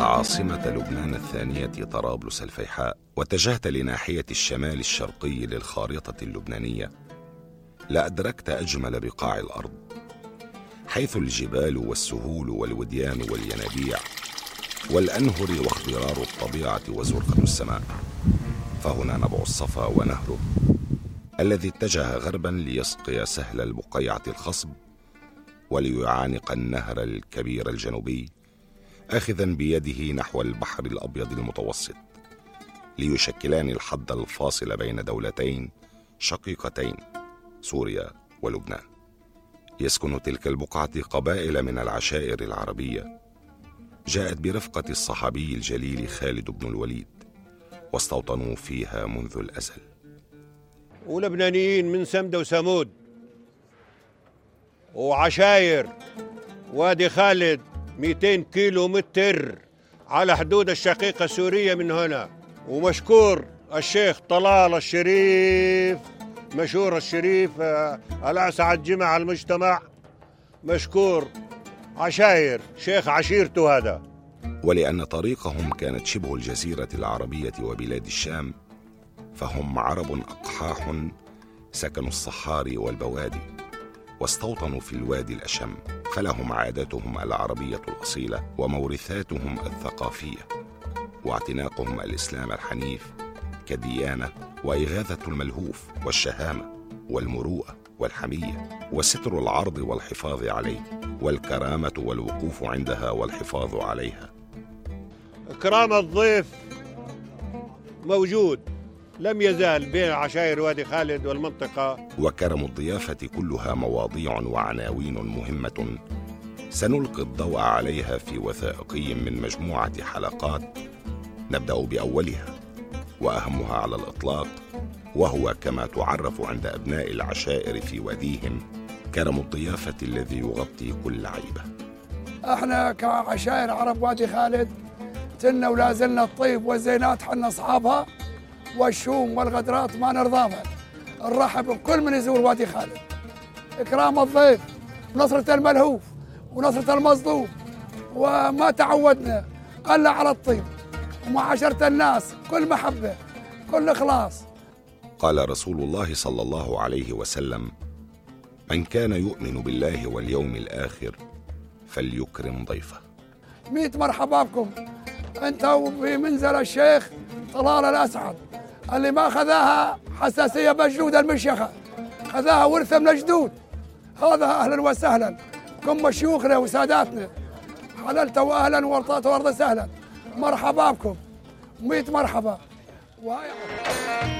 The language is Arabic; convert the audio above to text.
عاصمة لبنان الثانية طرابلس الفيحاء واتجهت لناحية الشمال الشرقي للخارطة اللبنانية، لأدركت أجمل بقاع الأرض، حيث الجبال والسهول والوديان والينابيع والأنهر واخضرار الطبيعة وزرقة السماء. فهنا نبع الصفا ونهره الذي اتجه غربا ليسقي سهل البقيعة الخصب وليعانق النهر الكبير الجنوبي، آخذا بيده نحو البحر الأبيض المتوسط، ليشكلان الحد الفاصل بين دولتين شقيقتين، سوريا ولبنان. يسكن تلك البقعة قبائل من العشائر العربية جاءت برفقة الصحابي الجليل خالد بن الوليد، واستوطنوا فيها منذ الأزل. ولبنانيين من سمدة وسمود وعشاير وادي خالد 200 كيلو متر على حدود الشقيقة السورية من هنا. ومشكور الشيخ طلال الشريف، مشهور الشريف الأسعد جمع المجتمع، مشكور عشاير شيخ عشيرته هذا. ولأن طريقهم كانت شبه الجزيرة العربية وبلاد الشام، فهم عرب أقحاح سكنوا الصحاري والبوادي واستوطنوا في الوادي الأشم، فلهم عاداتهم العربية الأصيلة ومورثاتهم الثقافية واعتناقهم الإسلام الحنيف كديانة، وإغاثة الملهوف والشهامة والمروءة والحمية وستر العرض والحفاظ عليه والكرامة والوقوف عندها والحفاظ عليها. إكرام الضيف موجود، لم يزال بين عشائر وادي خالد والمنطقة. وكرم الضيافة كلها مواضيع وعناوين مهمة سنلقي الضوء عليها في وثائقي من مجموعة حلقات، نبدأ بأولها وأهمها على الإطلاق، وهو كما تعرف عند أبناء العشائر في واديهم كرم الضيافة الذي يغطي كل عيبة. احنا كعشائر عرب وادي خالد تلنا ولا زلنا الطيب والزينات، حنا أصحابها، والشوم والغدرات ما نرضاها. نرحب بكل من يزور وادي خالد. إكرام الضيف، نصرة الملهوف ونصرة المظلوم، وما تعودنا إلا على الطيب ومعاشرة الناس، كل محبة كل إخلاص. قال رسول الله صلى الله عليه وسلم: من كان يؤمن بالله واليوم الآخر فليكرم ضيفه. 100 مرحبا بكم انت وفي منزل الشيخ طلال الأسعد، اللي ما خذاها حساسية بالجدود المشيخة، خذاها ورثة من الجدود. هذا أهلا وسهلا بكم شيوخنا وساداتنا، حللت وأهلا ورطات وأرض سهلا. مرحبا بكم 100 مرحبا.